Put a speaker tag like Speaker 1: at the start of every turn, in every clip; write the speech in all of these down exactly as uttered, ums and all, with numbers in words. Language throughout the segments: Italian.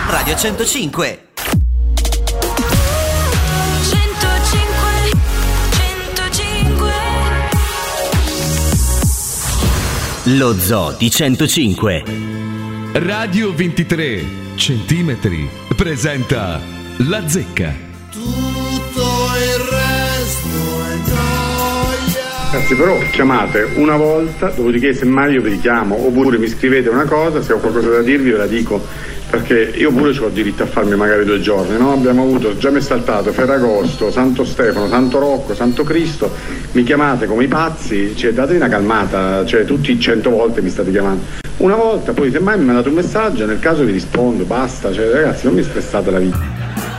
Speaker 1: Radio centocinque. Lo Zoo di centocinque.
Speaker 2: Radio ventitré centimetri presenta La Zecca.
Speaker 3: Tutto il resto è gioia.
Speaker 4: Ragazzi, però chiamate una volta, dopodiché semmai io vi richiamo, oppure mi scrivete una cosa, se ho qualcosa da dirvi ve la dico, perché io pure ho diritto a farmi magari due giorni, no? Abbiamo avuto, già mi è saltato Ferragosto, Santo Stefano, Santo Rocco, Santo Cristo, mi chiamate come i pazzi, cioè datevi una calmata, cioè tutti cento volte mi state chiamando. Una volta, poi semmai mi mandate un messaggio, nel caso vi rispondo, basta, cioè ragazzi non mi stressate la vita.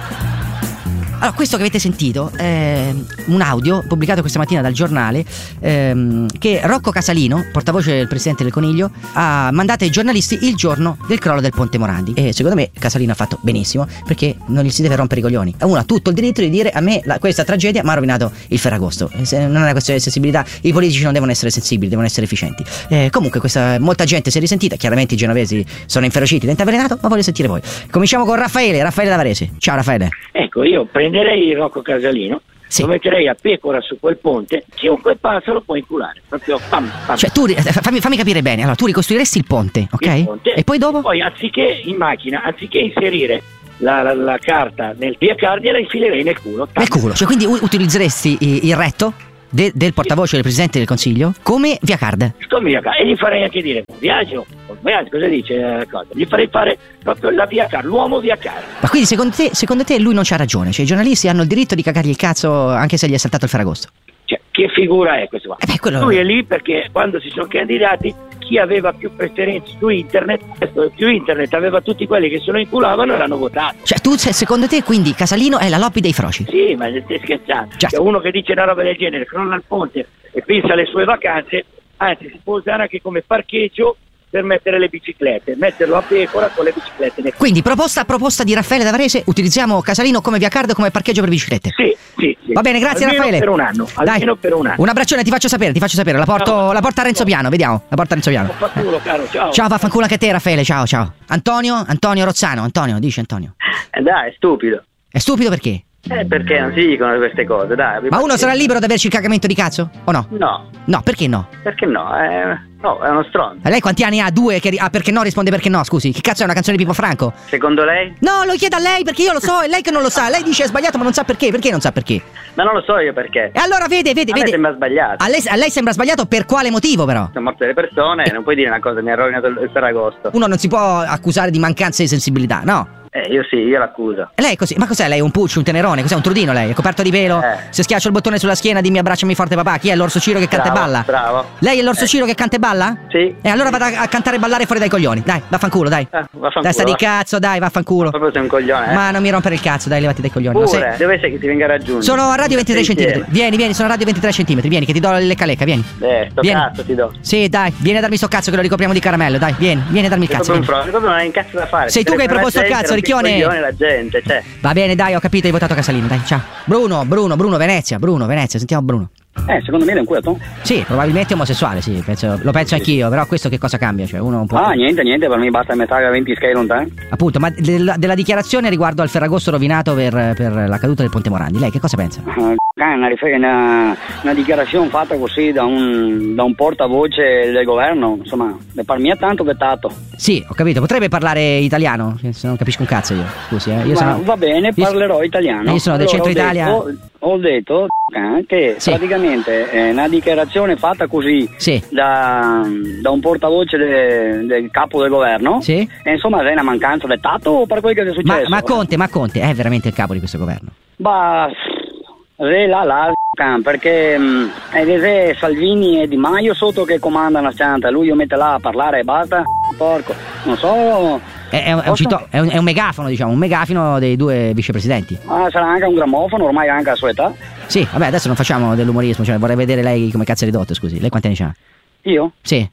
Speaker 5: Allora, questo che avete sentito è un audio pubblicato questa mattina dal giornale ehm, che Rocco Casalino, portavoce del presidente del Coniglio, ha mandato ai giornalisti il giorno del crollo del Ponte Morandi. E secondo me Casalino ha fatto benissimo, perché non gli si deve rompere i coglioni. Uno ha tutto il diritto di dire: a me la, questa tragedia mi ha rovinato il Ferragosto. Se non è una questione di sensibilità, i politici non devono essere sensibili, devono essere efficienti. Eh, comunque questa, molta gente si è risentita, chiaramente i genovesi sono inferociti, dente avvelenato, ma voglio sentire voi. Cominciamo con Raffaele, Raffaele da Varese. Ciao Raffaele.
Speaker 6: Ecco, io prenderei Rocco Casalino, sì, lo metterei a pecora su quel ponte, chiunque passa lo può inculare, proprio pam, pam.
Speaker 5: Cioè tu, fammi, fammi capire bene, allora tu ricostruiresti il ponte, ok?
Speaker 6: Il ponte,
Speaker 5: e poi dopo?
Speaker 6: Poi anziché in macchina, anziché inserire la, la, la carta nel via Cardia, la infilerei nel culo. Tam.
Speaker 5: Nel culo, cioè quindi u- utilizzeresti il retto de, del portavoce del Presidente del Consiglio come via card?
Speaker 6: Come via card, e gli farei anche dire viaggio, viaggio, cosa dice? Eh, cosa? Gli farei fare proprio la via card, l'uomo via card.
Speaker 5: Ma quindi secondo te, secondo te lui non c'ha ragione? Cioè i giornalisti hanno il diritto di cagargli il cazzo anche se gli è saltato il Ferragosto?
Speaker 6: Cioè, che figura è questo qua?
Speaker 5: Eh beh, quello...
Speaker 6: Lui è lì perché quando si sono candidati, chi aveva più preferenze su internet, più internet aveva tutti quelli che se lo inculavano e l'hanno votato.
Speaker 5: Cioè tu, secondo te, quindi Casalino è la lobby dei froci?
Speaker 6: Sì, ma stai scherzando.
Speaker 5: Già.
Speaker 6: C'è uno che dice una roba del genere, crolla il ponte e pensa alle sue vacanze, anzi si può usare anche come parcheggio per mettere le biciclette, metterlo a pecora con le biciclette nel...
Speaker 5: Quindi proposta proposta di Raffaele da Varese, utilizziamo Casalino come via card, come parcheggio per biciclette.
Speaker 6: Sì, sì, sì.
Speaker 5: Va bene, grazie
Speaker 6: almeno
Speaker 5: Raffaele.
Speaker 6: Per un anno, almeno
Speaker 5: Dai,
Speaker 6: per un anno.
Speaker 5: Un abbraccione, ti faccio sapere, ti faccio sapere. La porto,
Speaker 6: Ciao.
Speaker 5: la porta a Renzo Piano, vediamo. La porta a Renzo Piano.
Speaker 6: Vaffanculo, caro, ciao.
Speaker 5: Ciao, vaffanculo anche a te Raffaele, ciao, ciao. Antonio, Antonio Rozzano, Antonio, dici Antonio.
Speaker 7: Eh dai, è stupido.
Speaker 5: È stupido perché?
Speaker 7: Eh, perché non si dicono queste cose, dai.
Speaker 5: Ma uno sarà libero di averci il cagamento di cazzo? O no?
Speaker 7: No.
Speaker 5: No, perché no?
Speaker 7: Perché no? Eh, no, è uno stronzo.
Speaker 5: E lei quanti anni ha? Due? Che, ah, perché no? Risponde perché no, scusi. Che cazzo è una canzone di Pippo Franco?
Speaker 7: Secondo lei?
Speaker 5: No, lo chiedo a lei perché io lo so, è lei che non lo sa. Lei dice è sbagliato ma non sa perché. Perché non sa perché?
Speaker 7: Ma non lo so io perché.
Speaker 5: E allora vede, vede,
Speaker 7: A
Speaker 5: vede.
Speaker 7: me sembra sbagliato.
Speaker 5: A lei, a lei sembra sbagliato per quale motivo però?
Speaker 7: Sono morte le persone, non puoi dire una cosa, mi ha rovinato il Ferragosto.
Speaker 5: Uno non si può accusare di mancanza di sensibilità, no?
Speaker 7: Eh, io sì, io l'accuso.
Speaker 5: E lei è così, ma cos'è lei? Un puccio, un tenerone? Cos'è un trudino lei? È coperto di pelo?
Speaker 7: Eh.
Speaker 5: Se schiaccio il bottone sulla schiena dimmi abbracciami forte papà. Chi è l'orso Ciro che canta
Speaker 7: Bravo,
Speaker 5: e balla?
Speaker 7: bravo.
Speaker 5: Lei è l'orso
Speaker 7: Eh.
Speaker 5: Ciro che canta e balla?
Speaker 7: Sì.
Speaker 5: E allora vado a, a cantare e ballare fuori dai coglioni. Dai, vaffanculo, dai.
Speaker 7: Eh, vaffanculo,
Speaker 5: Dai, sta di
Speaker 7: va.
Speaker 5: cazzo, dai, vaffanculo.
Speaker 7: Proprio sei un coglione, eh.
Speaker 5: Ma non mi rompere il cazzo, dai, levati dai coglioni.
Speaker 7: Pure,
Speaker 5: No, se-
Speaker 7: dove sei che ti venga a raggiungere?
Speaker 5: Sono a radio ventitré
Speaker 7: Sei
Speaker 5: centimetri.
Speaker 7: insieme.
Speaker 5: Vieni, vieni, sono a radio ventitré centimetri. Vieni, che ti do il lecca lecca, vieni.
Speaker 7: Eh, sto
Speaker 5: Vieni.
Speaker 7: cazzo ti do.
Speaker 5: Sì, dai, vieni a darmi sto cazzo che lo ricopriamo di caramello, dai, vieni, vieni a darmi il
Speaker 7: Sei
Speaker 5: cazzo.
Speaker 7: proprio un
Speaker 5: vieni.
Speaker 7: frocio, proprio non hai un cazzo da fare.
Speaker 5: Sei tu che hai proposto il cazzo, ricchione.
Speaker 7: Coglione la gente, cioè.
Speaker 5: Va bene, dai, ho capito, hai votato Casalino, dai, ciao. Bruno, Bruno, Bruno, Venezia, Bruno, Venezia, sentiamo Bruno.
Speaker 7: Eh, secondo me è un culo.
Speaker 5: Sì, probabilmente omosessuale, sì, penso- lo penso anch'io, però questo che cosa cambia? Cioè, uno un po'.
Speaker 7: Ah, niente, niente, per me basta metà venti scale lontani.
Speaker 5: Appunto, ma della, della dichiarazione riguardo al Ferragosto rovinato per, per la caduta del Ponte Morandi, lei che cosa pensa?
Speaker 7: Uh, una, una, una dichiarazione fatta così da un, da un portavoce del governo, insomma, per me è tanto vietato.
Speaker 5: Sì, ho capito, potrebbe parlare italiano? Se non capisco un cazzo io, scusi, eh. Io
Speaker 7: Ma
Speaker 5: sono...
Speaker 7: va bene,
Speaker 5: io-
Speaker 7: parlerò italiano.
Speaker 5: Io sono del
Speaker 7: Allora,
Speaker 5: centro
Speaker 7: ho
Speaker 5: Italia.
Speaker 7: detto- ho detto eh, che
Speaker 5: Sì.
Speaker 7: praticamente è una dichiarazione fatta così
Speaker 5: Sì.
Speaker 7: da, da un portavoce de- del capo del governo.
Speaker 5: Sì.
Speaker 7: E insomma è una mancanza di tatto per quel che è
Speaker 5: Ma,
Speaker 7: successo.
Speaker 5: ma Conte, ma Conte è veramente il capo di questo governo?
Speaker 7: Bah, re la la can, perché mh, è Salvini e Di Maio sotto che comandano Santa, lui io mette là a parlare e basta, porco, non so.
Speaker 5: È, è un, è un cito- è un- è un megafono, diciamo, un megafino dei due vicepresidenti.
Speaker 7: Ah, sarà anche un grammofono, ormai anche a sua età.
Speaker 5: Sì, vabbè, adesso non facciamo dell'umorismo, cioè vorrei vedere lei come cazzo è ridotto, scusi. Lei quanti anni ha?
Speaker 7: Io?
Speaker 5: Sì.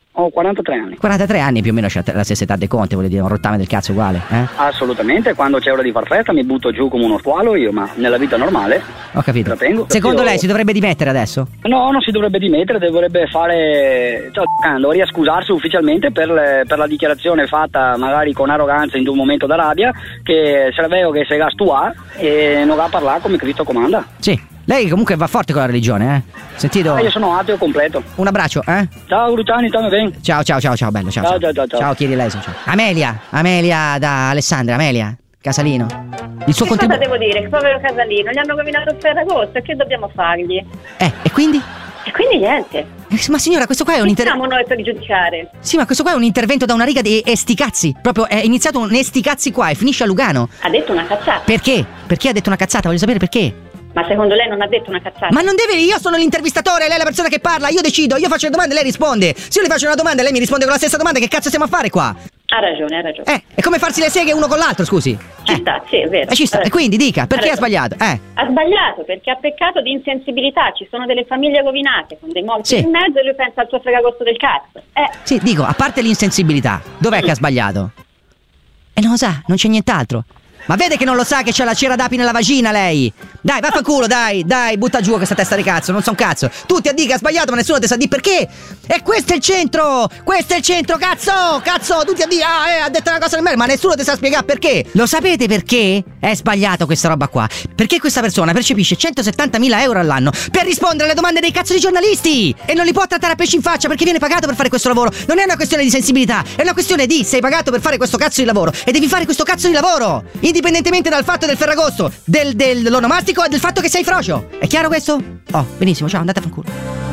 Speaker 7: Ho quarantatré anni.
Speaker 5: quarantatré anni più o meno, c'è la stessa età dei Conte, vuol dire un rottame del cazzo uguale, eh?
Speaker 7: Assolutamente, quando c'è ora di far festa mi butto giù come uno squalo io, ma nella vita normale.
Speaker 5: Ho capito.
Speaker 7: La tengo.
Speaker 5: Secondo
Speaker 7: Io...
Speaker 5: lei si dovrebbe dimettere adesso?
Speaker 7: No, non si dovrebbe dimettere, dovrebbe fare. Cioè, dovrebbe scusarsi ufficialmente per, le, per la dichiarazione fatta magari con arroganza in un momento da rabbia, che se la vedo che se gas tu ha e non va a parlare come Cristo comanda.
Speaker 5: Sì. Lei comunque va forte con la religione, eh? Sentito?
Speaker 7: Ah, io sono ateo completo.
Speaker 5: Un abbraccio, eh?
Speaker 7: Ciao Luciani, stammi bene.
Speaker 5: Ciao, ciao, ciao, ciao, bello, ciao.
Speaker 7: Ciao, ciao, ciao. Ciao,
Speaker 5: ciao chiedi lei, ciao. Amelia, Amelia da Alessandra, Amelia, Casalino. Il suo
Speaker 8: che
Speaker 5: contributo.
Speaker 8: cosa devo dire? Povero Casalino, gli hanno rovinato il Ferragosto, e che dobbiamo fargli?
Speaker 5: Eh, e quindi?
Speaker 8: E quindi niente.
Speaker 5: Eh, ma signora, questo qua è un
Speaker 8: Chi
Speaker 5: intervento.
Speaker 8: siamo noi per giudicare?
Speaker 5: Sì, ma questo qua è un intervento da una riga di esticazzi. Proprio è iniziato un esticazzi qua e finisce a Lugano.
Speaker 8: Ha detto una cazzata.
Speaker 5: Perché? Perché ha detto una cazzata? Voglio sapere perché.
Speaker 8: Ma secondo lei non ha detto una cazzata?
Speaker 5: Ma non deve, io sono l'intervistatore, lei è la persona che parla, io decido, io faccio le domande e lei risponde. Se io le faccio una domanda e lei mi risponde con la stessa domanda, che cazzo stiamo a fare qua?
Speaker 8: Ha ragione, ha ragione.
Speaker 5: Eh, è come farsi le seghe uno con l'altro, scusi.
Speaker 8: Ci
Speaker 5: eh.
Speaker 8: sta, sì, è vero.
Speaker 5: Eh, ci sta. E quindi dica, perché ha, ha sbagliato? Eh.
Speaker 8: Ha sbagliato perché ha peccato di insensibilità, ci sono delle famiglie rovinate con dei morti
Speaker 5: sì.
Speaker 8: in mezzo e lui pensa al suo fregagosto del cazzo. Eh.
Speaker 5: Sì, dico, a parte l'insensibilità, dov'è mm. che ha sbagliato? E non lo sa, non c'è nient'altro. Ma vede che non lo sa che c'ha la cera d'api nella vagina lei? Dai, vaffanculo, dai, dai, butta giù questa testa di cazzo, non so un cazzo. Tutti a dire che ha sbagliato, ma nessuno ti sa di perché. E questo è il centro, questo è il centro, cazzo, cazzo, tutti a dire, ah, eh, ha detto una cosa del merda, ma nessuno ti sa spiegare perché. Lo sapete perché è sbagliato questa roba qua? Perché questa persona percepisce centosettantamila euro all'anno per rispondere alle domande dei cazzo di giornalisti e non li può trattare a pesci in faccia perché viene pagato per fare questo lavoro. Non è una questione di sensibilità, è una questione di sei pagato per fare questo cazzo di lavoro e devi fare questo cazzo di lavoro, indipendentemente dal fatto del Ferragosto, del, dell'onomastico e del fatto che sei frocio. È chiaro questo? Oh, benissimo, ciao, andate a fanculo.